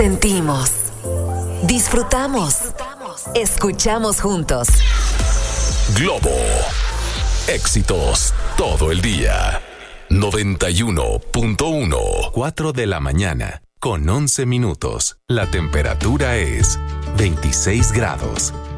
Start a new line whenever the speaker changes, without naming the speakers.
Sentimos, disfrutamos, escuchamos juntos.
Globo. Éxitos todo el día. 91.1. 4 de la mañana con 11 minutos. La temperatura es 26 grados.